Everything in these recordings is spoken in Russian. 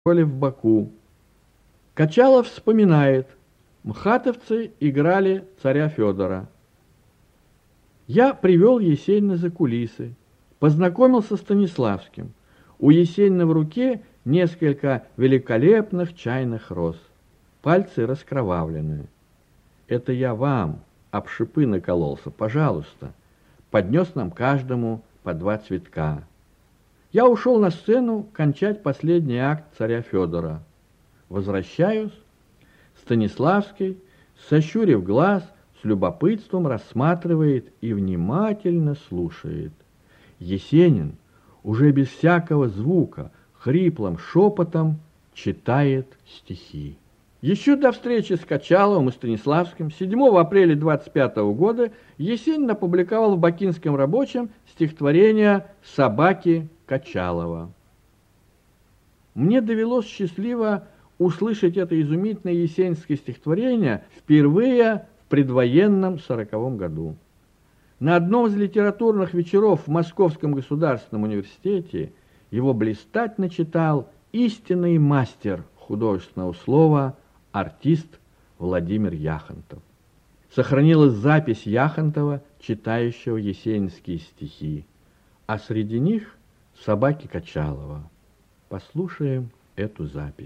школе в Баку. Качалов вспоминает: мхатовцы играли царя Федора. Я привел Есенина за кулисы, познакомился с Станиславским. У Есенина в руке несколько великолепных чайных роз, пальцы раскровавленные. Это я вам об шипы накололся, пожалуйста. Поднес нам каждому по 2 цветка. Я ушел на сцену кончать последний акт царя Федора. Возвращаюсь. Станиславский, сощурив глаз, с любопытством рассматривает и внимательно слушает. Есенин уже без всякого звука, хриплым шепотом читает стихи. Еще до встречи с Качаловым и Станиславским 7 апреля 25 года Есенин опубликовал в Бакинском рабочем стихотворение «Собаки Качалова». Мне довелось счастливо услышать это изумительное есенинское стихотворение впервые в предвоенном 40-м году. На одном из литературных вечеров в Московском государственном университете его блистательно читал истинный мастер художественного слова, артист Владимир Яхонтов. Сохранилась запись Яхонтова, читающего есенинские стихи, а среди них «Собаки Качалова». Послушаем эту запись.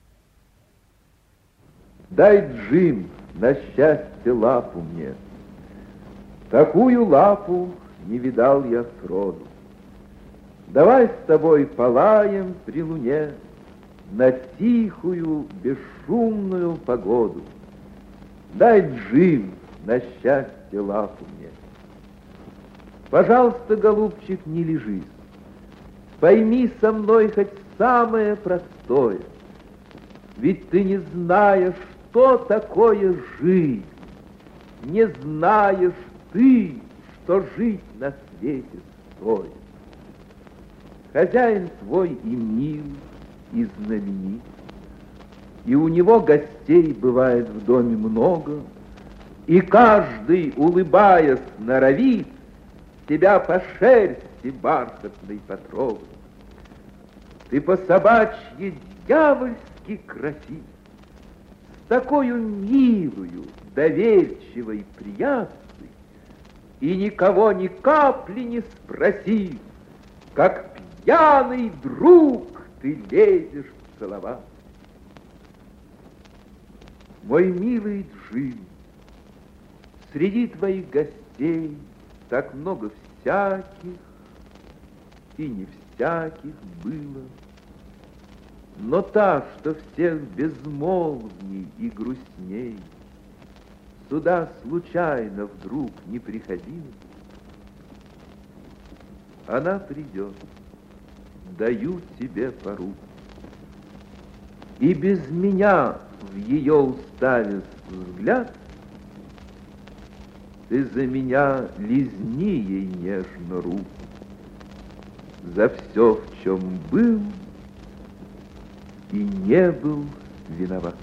Дай, Джим, на счастье лапу мне. Такую лапу не видал я сроду. Давай с тобой полаем при луне на тихую, бесшумную погоду. Дай, Джим, на счастье лапу мне. Пожалуйста, голубчик, не лежись. Пойми со мной хоть самое простое. Ведь ты не знаешь, что такое жизнь. Не знаешь ты, что жить на свете стоит. Хозяин твой и мил, и знаменит, и у него гостей бывает в доме много, и каждый, улыбаясь, норовит тебя по шерсти бархатной потрогать. Ты по собачьи дьявольски красив, с такою милую, доверчивой, приятной, и никого ни капли не спросив, как пьяный друг ты лезешь целовать. Мой милый Джим, среди твоих гостей так много всяких и не всяких было, но та, что всех безмолвней и грустней, сюда случайно вдруг не приходила. Она придет, даю тебе пору, и без меня в ее уставе взгляд, ты за меня лизни ей нежно руку, за все, в чем был и не был виноват.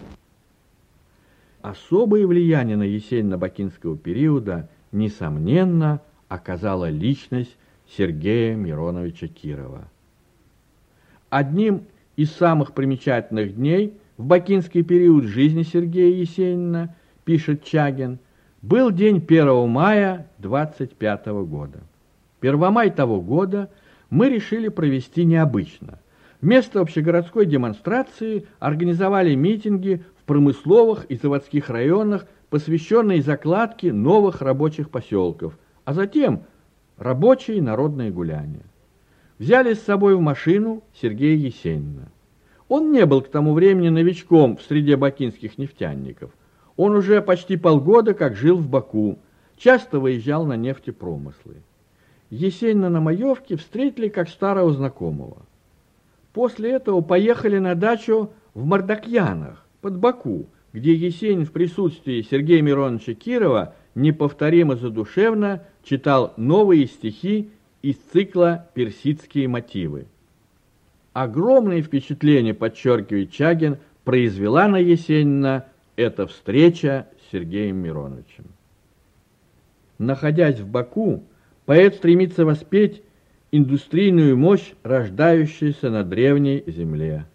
Особое влияние на Есенина-бакинского периода, несомненно, оказала личность Сергея Мироновича Кирова. Одним из самых примечательных дней в бакинский период жизни Сергея Есенина, пишет Чагин, был день 1 мая 25 года. Первомай того года мы решили провести необычно. Вместо общегородской демонстрации организовали митинги в промысловых и заводских районах, посвященные закладке новых рабочих поселков, а затем рабочие народные гуляния. Взяли с собой в машину Сергея Есенина. Он не был к тому времени новичком в среде бакинских нефтяников. Он уже почти полгода как жил в Баку, часто выезжал на нефтепромыслы. Есенина на маевке встретили как старого знакомого. После этого поехали на дачу в Мардакьянах, под Баку, где Есенин в присутствии Сергея Мироновича Кирова неповторимо задушевно читал новые стихи из цикла «Персидские мотивы». Огромное впечатление, подчеркивает Чагин, произвела на Есенина эта встреча с Сергеем Мироновичем. Находясь в Баку, поэт стремится воспеть индустрийную мощь, рождающуюся на древней земле.